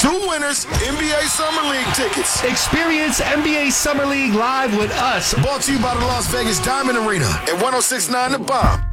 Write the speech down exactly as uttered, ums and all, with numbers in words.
Two winners, N B A Summer League tickets. Experience N B A Summer League live with us. Brought to you by the Las Vegas Diamond Arena at one oh six point nine The Bomb.